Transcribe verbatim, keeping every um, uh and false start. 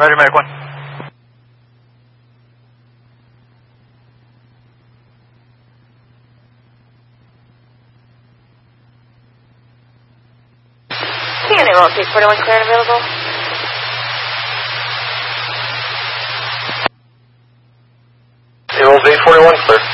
Roger, Medic one. C N A roll six forty-one clear and available. It rolls eight forty-one clear.